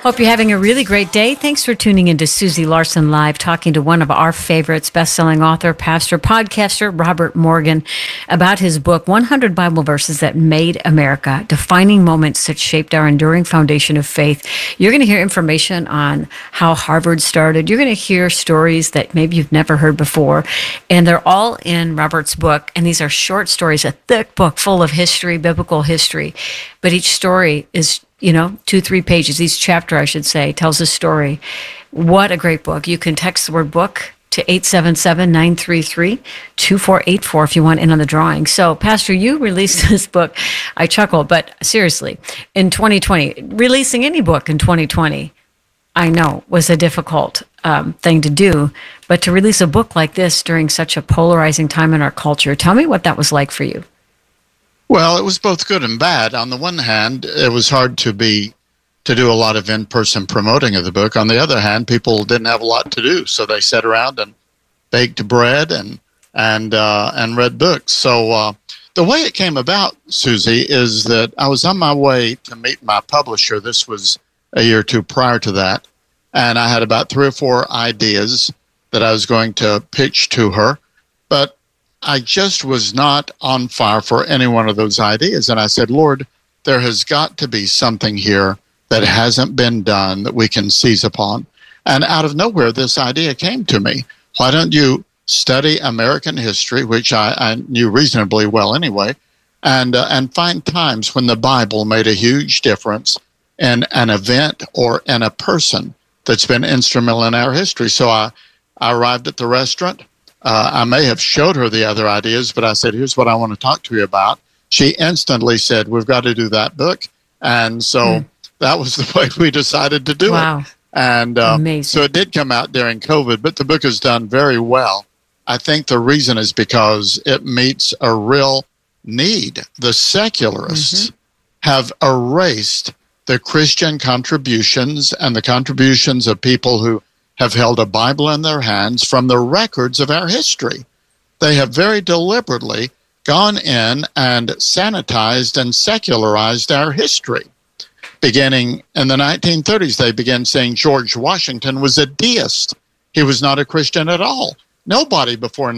Hope you're having a really great day. Thanks for tuning in to Susie Larson Live, talking to one of our favorites, best-selling author, pastor, podcaster, Robert Morgan, about his book, 100 Bible Verses That Made America, Defining Moments That Shaped Our Enduring Foundation of Faith. You're going to hear information on how Harvard started. You're going to hear stories that maybe you've never heard before, and they're all in Robert's book, and these are short stories, a thick book full of history, biblical history, but each story is 2-3 pages. Each chapter, I should say, tells a story. What a great book. You can text the word book to 877-933-2484 if you want in on the drawing. So, Pastor, you released this book. I chuckle, but seriously, in 2020, releasing any book in 2020, I know, was a difficult thing to do. But to release a book like this during such a polarizing time in our culture, tell me what that was like for you. Well, it was both good and bad. On the one hand, it was hard to do a lot of in-person promoting of the book. On the other hand, people didn't have a lot to do, so they sat around and baked bread and read books. So the way it came about, Susie, is that I was on my way to meet my publisher. This was a year or two prior to that, and I had about 3 or 4 ideas that I was going to pitch to her, but I just was not on fire for any one of those ideas. And I said, Lord, there has got to be something here that hasn't been done that we can seize upon. And out of nowhere, this idea came to me. Why don't you study American history, which I knew reasonably well anyway, and find times when the Bible made a huge difference in an event or in a person that's been instrumental in our history. So I arrived at the restaurant. I may have showed her the other ideas, but I said, here's what I want to talk to you about. She instantly said, we've got to do that book. And so that was the way we decided to do it. And so it did come out during COVID, but the book has done very well. I think the reason is because it meets a real need. The secularists have erased the Christian contributions and the contributions of people who have held a Bible in their hands from the records of our history. They have very deliberately gone in and sanitized and secularized our history. Beginning in the 1930s, they began saying George Washington was a deist. He was not a Christian at all. Nobody before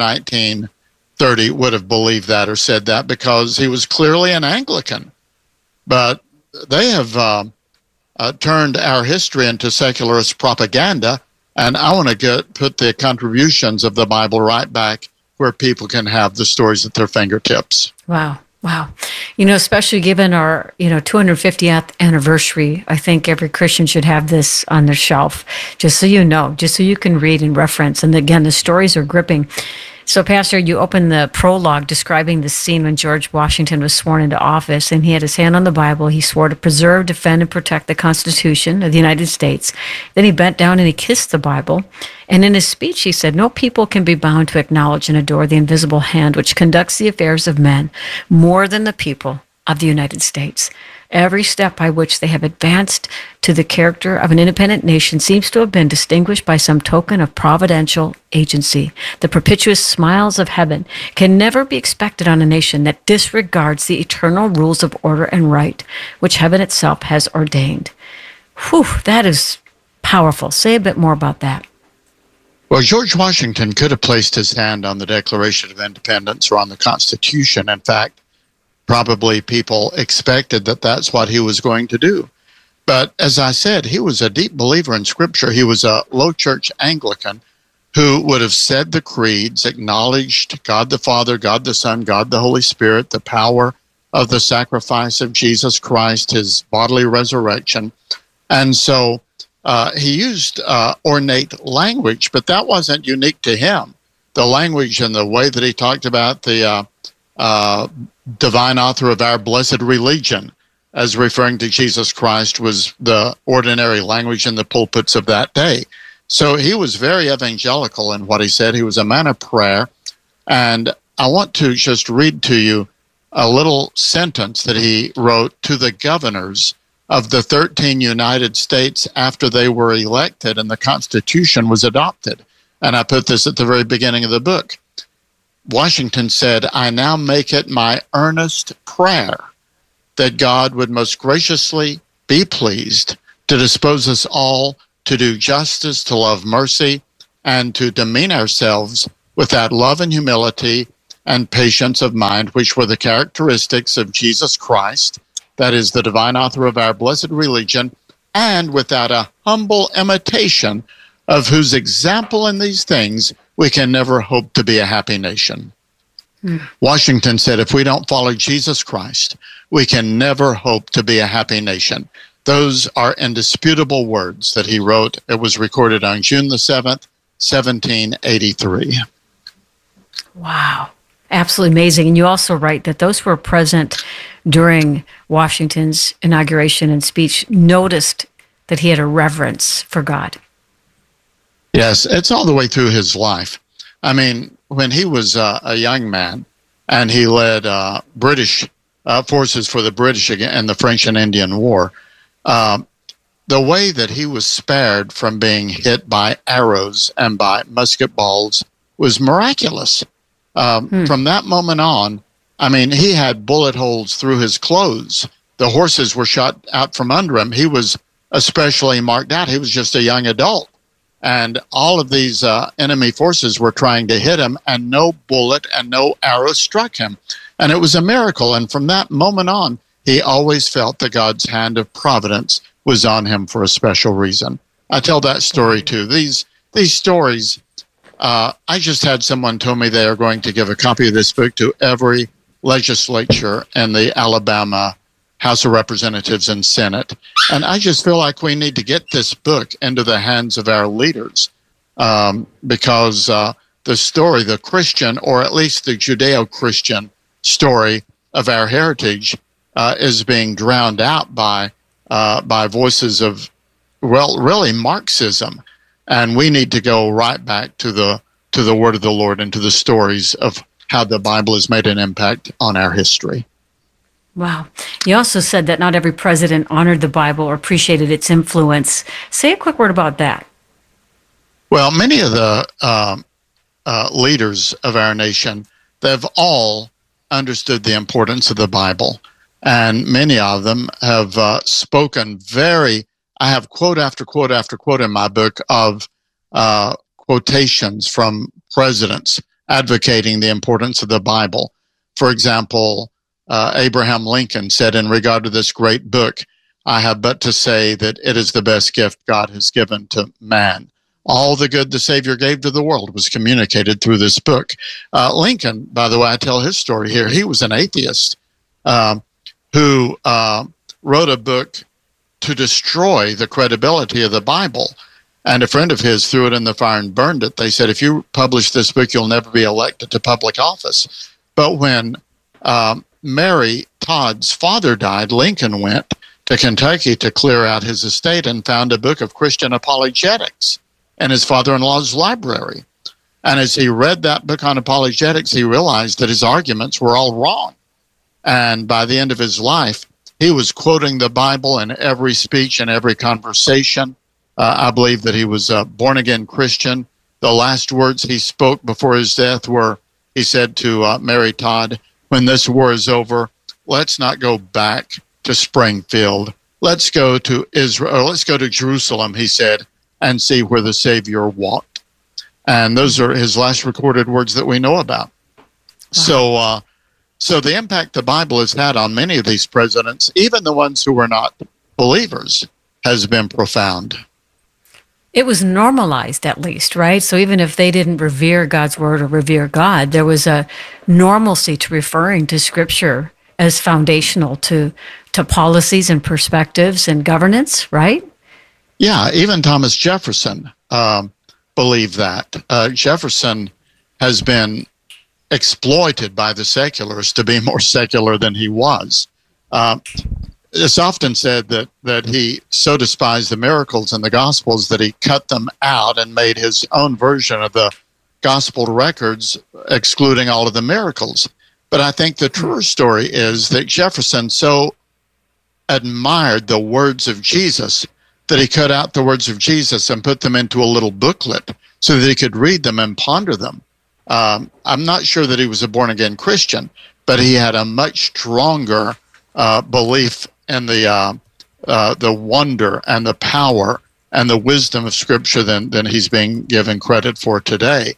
1930 would have believed that or said that because he was clearly an Anglican. But they have turned our history into secularist propaganda. And I want to put the contributions of the Bible right back where people can have the stories at their fingertips. Wow. Especially given our, 250th anniversary, I think every Christian should have this on their shelf, just so you know, just so you can read and reference. And again, the stories are gripping. So, Pastor, you opened the prologue describing the scene when George Washington was sworn into office, and he had his hand on the Bible. He swore to preserve, defend, and protect the Constitution of the United States. Then he bent down and he kissed the Bible. And in his speech, he said, no people can be bound to acknowledge and adore the invisible hand which conducts the affairs of men more than the people of the United States. Every step by which they have advanced to the character of an independent nation seems to have been distinguished by some token of providential agency. The propitious smiles of heaven can never be expected on a nation that disregards the eternal rules of order and right, which heaven itself has ordained. Whew, that is powerful. Say a bit more about that. Well, George Washington could have placed his hand on the Declaration of Independence or on the Constitution. In fact, probably people expected that that's what he was going to do. But as I said, he was a deep believer in Scripture. He was a low church Anglican who would have said the creeds, acknowledged God the Father, God the Son, God the Holy Spirit, the power of the sacrifice of Jesus Christ, his bodily resurrection. And so he used ornate language, but that wasn't unique to him. The language and the way that he talked about the divine author of our blessed religion as referring to Jesus Christ was the ordinary language in the pulpits of that day. So he was very evangelical in what he said. He was a man of prayer. And I want to just read to you a little sentence that he wrote to the governors of the 13 United States after they were elected and the Constitution was adopted. And I put this at the very beginning of the book. Washington said, I now make it my earnest prayer that God would most graciously be pleased to to dispose us all to do justice, to love mercy, and to demean ourselves with that love and humility and patience of mind, which were the characteristics of Jesus Christ, that is the divine author of our blessed religion, and without a humble imitation of whose example in these things we can never hope to be a happy nation. Washington said, if we don't follow Jesus Christ, we can never hope to be a happy nation. Those are indisputable words that he wrote. It was recorded on June the 7th, 1783. Wow. Absolutely amazing. And you also write that those who were present during Washington's inauguration and speech noticed that he had a reverence for God. Yes, it's all the way through his life. I mean, when he was a young man and he led British forces for the British in the French and Indian War, the way that he was spared from being hit by arrows and by musket balls was miraculous. From that moment on, I mean, he had bullet holes through his clothes. The horses were shot out from under him. He was especially marked out. He was just a young adult. And all of these enemy forces were trying to hit him, and no bullet and no arrow struck him. And it was a miracle. And from that moment on, he always felt that God's hand of providence was on him for a special reason. I tell that story too. These stories, I just had someone tell me they are going to give a copy of this book to every legislature in the Alabama House of Representatives and Senate. And I just feel like we need to get this book into the hands of our leaders because the story, the Christian, or at least the Judeo-Christian story of our heritage is being drowned out by voices of, well, really Marxism. And we need to go right back to the word of the Lord and to the stories of how the Bible has made an impact on our history. Wow. You also said that not every president honored the Bible or appreciated its influence. Say a quick word about that. Well, many of the leaders of our nation, they've all understood the importance of the Bible. And many of them have spoken I have quote after quote after quote in my book of quotations from presidents advocating the importance of the Bible. For example, Abraham Lincoln said, in regard to this great book, I have but to say that it is the best gift God has given to man. All the good the Savior gave to the world was communicated through this book. Lincoln, by the way, I tell his story here. He was an atheist who wrote a book to destroy the credibility of the Bible. And a friend of his threw it in the fire and burned it. They said, if you publish this book, you'll never be elected to public office. But when Mary Todd's father died, Lincoln went to Kentucky to clear out his estate and found a book of Christian apologetics in his father-in-law's library. And as he read that book on apologetics, he realized that his arguments were all wrong. And by the end of his life, he was quoting the Bible in every speech and every conversation. I believe that he was a born-again Christian. The last words he spoke before his death were, he said to Mary Todd, when this war is over, let's not go back to Springfield. Let's go to Israel, or let's go to Jerusalem, he said, and see where the Savior walked. And those are his last recorded words that we know about. Wow. So the impact the Bible has had on many of these presidents, even the ones who were not believers, has been profound. It was normalized, at least, right? So even if they didn't revere God's word or revere God, there was a normalcy to referring to Scripture as foundational to policies and perspectives and governance, right? Yeah, even Thomas Jefferson believed that. Jefferson has been exploited by the secularists to be more secular than he was. It's often said that he so despised the miracles in the Gospels that he cut them out and made his own version of the Gospel records, excluding all of the miracles. But I think the truer story is that Jefferson so admired the words of Jesus that he cut out the words of Jesus and put them into a little booklet so that he could read them and ponder them. I'm not sure that he was a born-again Christian, but he had a much stronger belief in the the wonder and the power and the wisdom of Scripture than he's being given credit for today.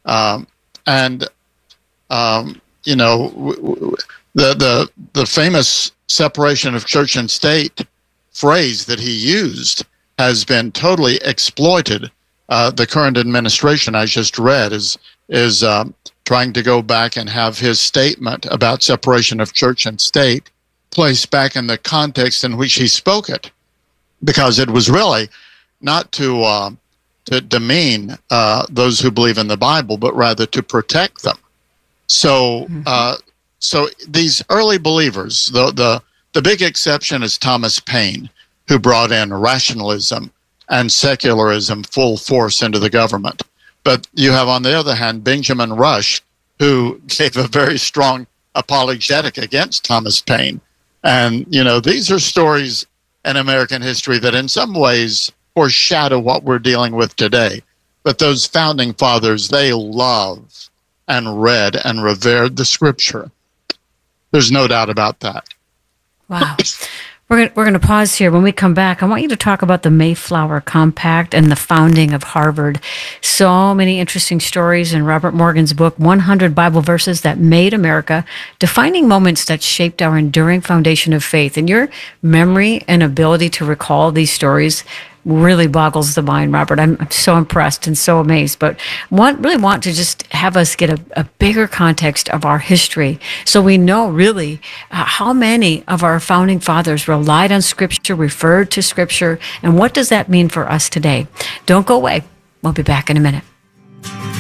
You know, the famous separation of church and state phrase that he used has been totally exploited. The current administration I just read is trying to go back and have his statement about separation of church and state placed back in the context in which he spoke it, because it was really not to demean those who believe in the Bible, but rather to protect them. So, so these early believers, the big exception is Thomas Paine, who brought in rationalism and secularism full force into the government. But you have, on the other hand, Benjamin Rush, who gave a very strong apologetic against Thomas Paine. And, you know, these are stories in American history that in some ways foreshadow what we're dealing with today. But those founding fathers, they loved and read and revered the Scripture. There's no doubt about that. Wow. We're going to pause here. When we come back, I want you to talk about the Mayflower Compact and the founding of Harvard. So many interesting stories in Robert Morgan's book, 100 Bible Verses That Made America, defining moments that shaped our enduring foundation of faith. And your memory and ability to recall these stories really boggles the mind, Robert. I'm so impressed and so amazed, but really want to just have us get a bigger context of our history, so we know really how many of our founding fathers relied on Scripture, referred to Scripture, and what does that mean for us today. Don't go away. We'll be back in a minute.